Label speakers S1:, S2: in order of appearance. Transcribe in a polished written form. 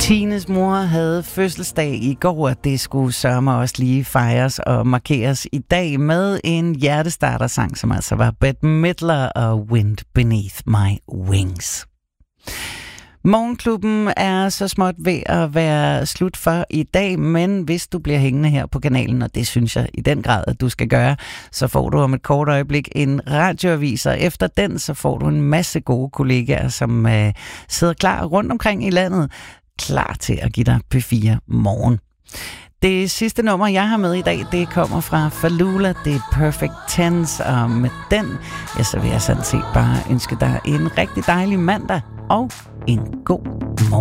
S1: Tines mor havde fødselsdag i går, og det skulle sørme også lige fejres og markeres i dag med en hjertestartersang, som altså var Bette Midler og Wind Beneath My Wings. Morgenklubben er så småt ved at være slut for i dag, men hvis du bliver hængende her på kanalen, og det synes jeg i den grad, at du skal gøre, så får du om et kort øjeblik en radioavis, og efter den, så får du en masse gode kollegaer, som sidder klar rundt omkring i landet, klar til at give dig P4 morgen. Det sidste nummer, jeg har med i dag, det kommer fra Falula, det er Perfect Tense, og med den, ja, så vil jeg sådan set bare ønske dig en rigtig dejlig mandag og en god morgen.